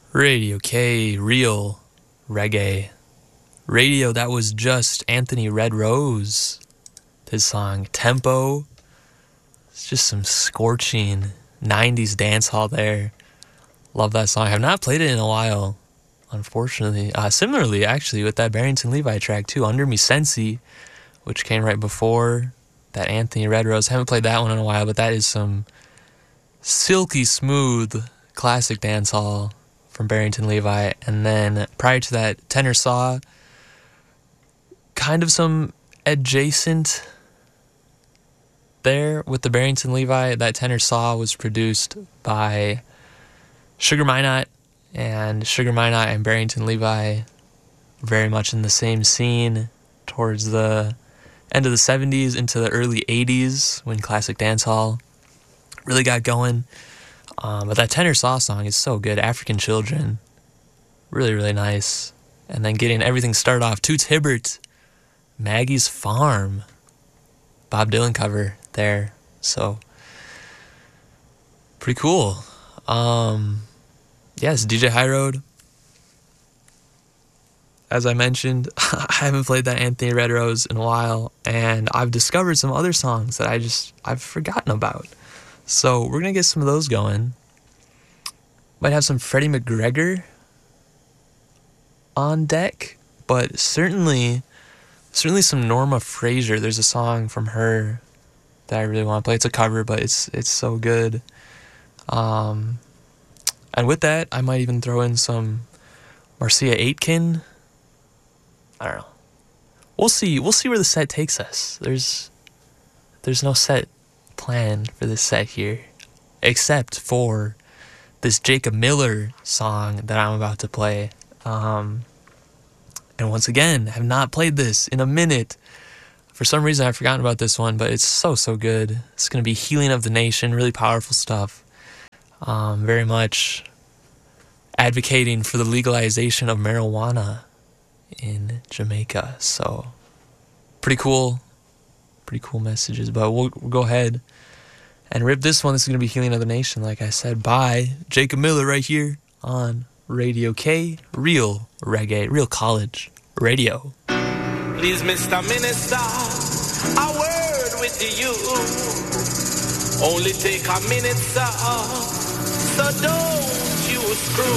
Radio K, real reggae. Radio, that was just Anthony Red Rose. His song Tempo. It's just some scorching 90s dance hall there. Love that song. I have not played it in a while, unfortunately. Similarly, actually, with that Barrington Levy track too, Under Me Sensi, which came right before that Anthony Red Rose. Haven't played that one in a while, but that is some silky smooth classic dance hall from Barrington Levy. And then prior to that, Tenor Saw, kind of some adjacent there with the Barrington Levy. That Tenor Saw was produced by Sugar Minott, and Sugar Minott and Barrington Levy very much in the same scene towards the end of the 70s into the early 80s when classic dancehall really got going. But that Tenor Saw song is so good. African Children, really, really nice. And then getting everything started off, Toots Hibbert, Maggie's Farm, Bob Dylan cover there. So, pretty cool. Yes, DJ High Road. As I mentioned, I haven't played that Anthony Red Rose in a while, and I've discovered some other songs that I've forgotten about. So we're going to get some of those going. Might have some Freddie McGregor on deck, but certainly some Norma Fraser. There's a song from her that I really want to play. It's a cover, but it's so good. And with that, I might even throw in some Marcia Aitken. I don't know. We'll see where the set takes us. There's no set plan for this set here, except for this Jacob Miller song that I'm about to play. And once again, I have not played this in a minute. For some reason, I've forgotten about this one, but it's so good. It's going to be Healing of the Nation, really powerful stuff. Very much advocating for the legalization of marijuana in Jamaica. So, pretty cool messages. But we'll go ahead and rip this one. This is going to be Healing of the Nation, like I said, by Jacob Miller right here on Radio K, real reggae, real college radio. Please, Mr. Minister, a word with you. Only take a minute, sir. So don't you screw